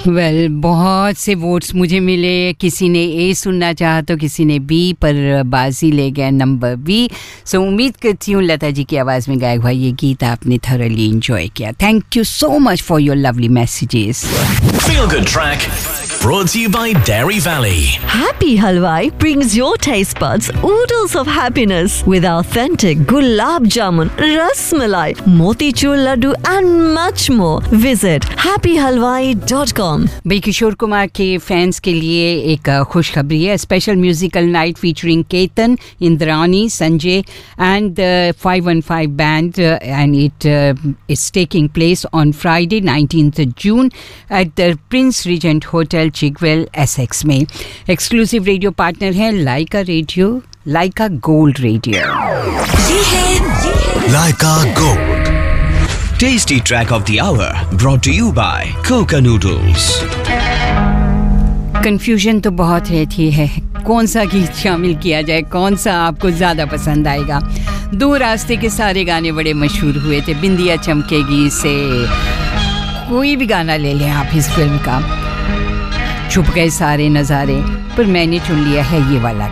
Well बहुत से votes मुझे मिले, किसी ने ए सुनना चाहा तो किसी ने बी, पर बाजी ले गया नंबर बी। सो उम्मीद करती हूँ लता जी की आवाज़ में गाया हुआ ये गीत आपने थॉरली एंजॉय किया। Thank you so much for your lovely messages. Feel Good Track brought to you by Dairy Valley. Happy Halwai brings your taste buds oodles of happiness with authentic gulab jamun, ras malai, motichur laddu and much more. Visit happyhalwai.com. भाई किशोर कुमार के fans के लिए एक खुशखबरी है। Special musical night featuring Ketan, Indrani, Sanjay and 515 band and it is taking place on Friday 19th June at the Prince reagent hotel चिगवेल Essex में। Exclusive radio partner है लाइका radio, लाइका gold radio. ये है Laika Gold. Tasty Track of the Hour brought to you by Coca Noodles. Confusion तो बहुत रहती है, कौन सा गीत शामिल किया जाए, कौन सा आपको ज़्यादा पसंद आएगा। दो रास्ते के सारे गाने बड़े मशहूर हुए थे, बिंदिया चमकेगी से कोई भी गाना ले लें आप इस फिल्म का, छुप गए सारे नज़ारे, पर मैंने चुन लिया है ये वाला